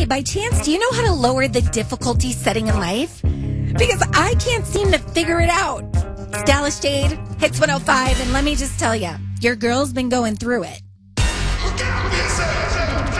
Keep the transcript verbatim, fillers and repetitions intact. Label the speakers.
Speaker 1: by chance, do you know how to lower the difficulty setting in life? Because I can't seem to figure it out. Stylish Jade, Hits one oh five, and let me just tell you, your girl's been going through it.